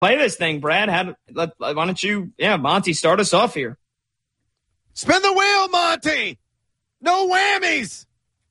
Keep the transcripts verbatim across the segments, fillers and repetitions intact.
play this thing, Brad. How, let, why don't you, yeah, Monty, start us off here. Spin the wheel, Monty. No whammies.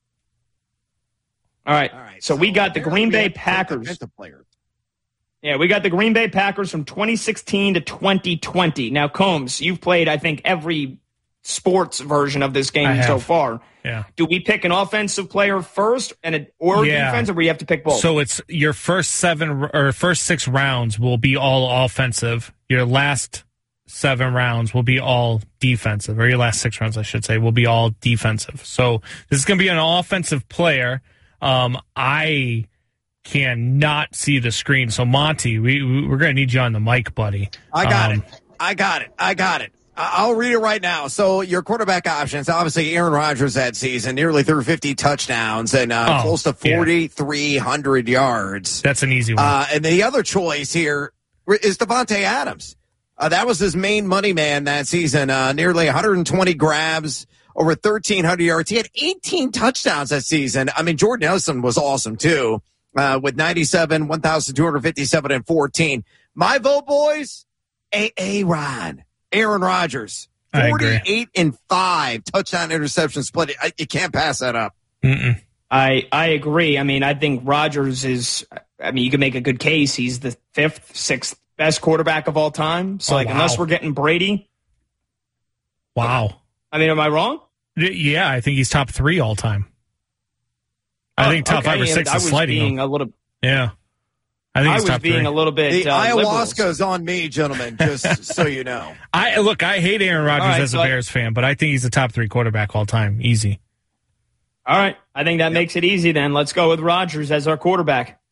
All right. All right. So, so we got the Green Bay Packers. Yeah, we got the Green Bay Packers from twenty sixteen to twenty twenty. Now, Combs, you've played, I think, every sports version of this game so far. Yeah. Do we pick an offensive player first and a, or yeah. defense, or we have to pick both? So it's your first seven or first six rounds will be all offensive. Your last seven rounds will be all defensive, or your last six rounds, I should say, will be all defensive. So this is going to be an offensive player. Um, I cannot see the screen. So Monty, we we're going to need you on the mic, buddy. I got um, it. I got it. I got it. I'll read it right now. So your quarterback options, obviously Aaron Rodgers that season, nearly threw fifty touchdowns and uh, oh, close to forty-three hundred yeah. yards. That's an easy one. Uh, and the other choice here is Devontae Adams. Uh, that was his main money man that season. Uh, nearly one hundred twenty grabs, over thirteen hundred yards. He had eighteen touchdowns that season. I mean, Jordan Nelson was awesome too, uh, with ninety-seven, one thousand two hundred fifty-seven, and fourteen. My vote, boys, A. A. Rod. Aaron Rodgers, forty-eight and five touchdown interception split. I, you can't pass that up. Mm-mm. I I agree. I mean, I think Rodgers is. I mean, you can make a good case. He's the fifth, sixth best quarterback of all time. So, oh, like, wow. unless we're getting Brady. Wow. I mean, am I wrong? Yeah, I think he's top three all time. I oh, think top okay. five or six I is was sliding. Being him. a little. Yeah. I think I he's was top being three. a little bit. The uh, ayahuasca's on me, gentlemen, just so you know. I look, I hate Aaron Rodgers right, as a so Bears I, fan, but I think he's a top three quarterback all time. Easy. All right. I think that yep. makes it easy then. Let's go with Rodgers as our quarterback.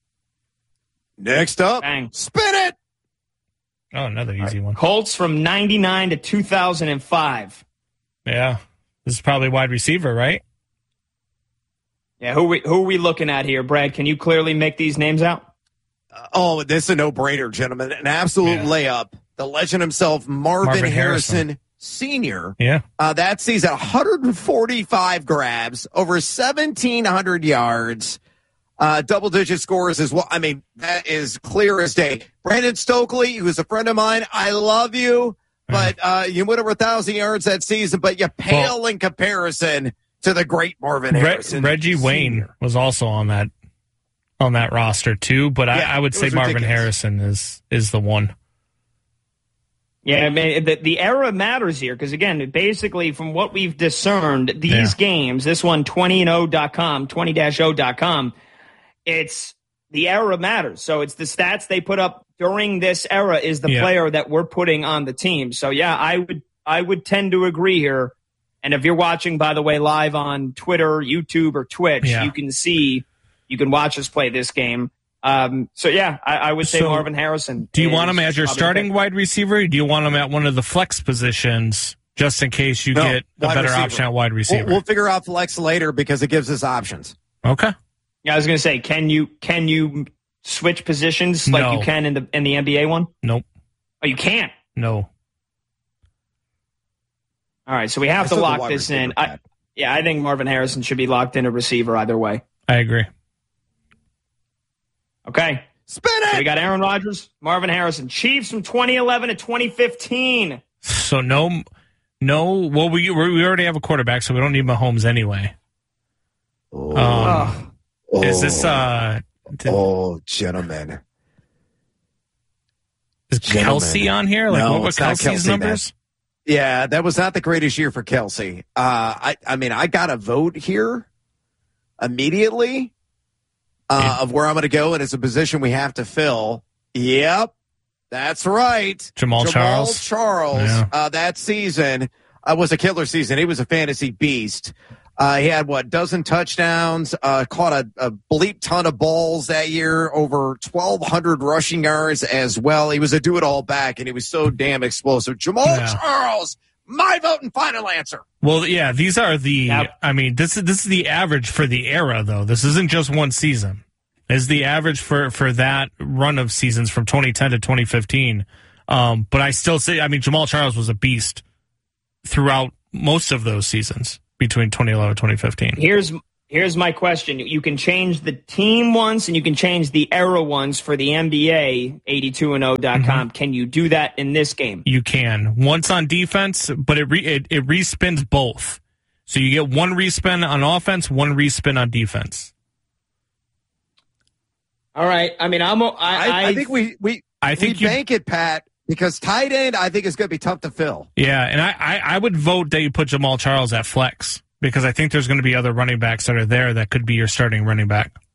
Next up, Bang. Spin it. Oh, another easy right. one. Colts from ninety-nine to two thousand five. Yeah. This is probably wide receiver, right? Yeah, who we, who are we looking at here, Brad? Can you clearly make these names out? Uh, oh, this is a no-brainer, gentlemen. An absolute yeah. layup. The legend himself, Marvin, Marvin Harrison, Harrison, Senior. Yeah. Uh, that season, one hundred forty-five grabs, over seventeen hundred yards, uh, double-digit scores as well. I mean, that is clear as day. Brandon Stokely, who's a friend of mine, I love you, but uh, you went over one thousand yards that season, but you pale well, in comparison to the great Marvin Harrison. Re- Reggie Senior. Wayne was also on that on that roster too, but yeah, I, I would say Marvin ridiculous. Harrison is is the one. Yeah, I mean, the, the era matters here because, again, basically from what we've discerned, these yeah. games, this one, twenty and oh dot com, twenty dash oh dot com, it's the era matters. So it's the stats they put up during this era is the yeah. player that we're putting on the team. So, yeah, I would I would tend to agree here. And if you're watching, by the way, live on Twitter, YouTube, or Twitch, yeah. you can see, you can watch us play this game. Um, so, yeah, I, I would say so Marvin Harrison. Do you want him as your starting wide receiver, or do you want him at one of the flex positions just in case you no, get a better receiver. option at wide receiver? We'll, we'll figure out flex later because it gives us options. Okay. Yeah, I was going to say, can you can you switch positions like no. you can in the in the N B A one? Nope. Oh, you can't? No. All right, so we have I to lock this in. I, yeah, I think Marvin Harrison should be locked in a receiver either way. I agree. Okay. Spin it! So we got Aaron Rodgers, Marvin Harrison. Chiefs from twenty eleven to twenty fifteen. So no, no. Well, we we already have a quarterback, so we don't need Mahomes anyway. Oh. Um, oh. Is this uh? Did, oh, gentlemen. Is gentlemen. Kelsey on here? Like, no, what were Kelsey's Kelsey's numbers? Man. Yeah, that was not the greatest year for Kelsey. Uh, I, I mean, I got a vote here immediately uh, of where I'm going to go, and it's a position we have to fill. Yep, that's right. Jamal, Jamal Charles. Charles, Yeah. uh, that season uh, was a killer season. He was a fantasy beast. Uh, he had, what, dozen touchdowns, uh, caught a, a bleep ton of balls that year, over twelve hundred rushing yards as well. He was a do-it-all back, and he was so damn explosive. Jamal Yeah. Charles, my vote and final answer. Well, yeah, these are the, Yep. I mean, this is this is the average for the era, though. This isn't just one season. It's the average for, for that run of seasons from twenty ten to twenty fifteen. Um, but I still say, I mean, Jamal Charles was a beast throughout most of those seasons between twenty eleven and twenty fifteen. Here's Here's my question. You can change the team once and you can change the era once for the N B A, eighty-two and oh dot com. Mm-hmm. Can you do that in this game? You can. Once on defense, but it, re- it, it respins both. So you get one respin on offense, one respin on defense. All right. I mean, I'm. I, I, I think we we I think we you, bank it, Pat, because tight end I think is going to be tough to fill. Yeah, and I, I, I would vote that you put Jamal Charles at flex because I think there's going to be other running backs that are there that could be your starting running back.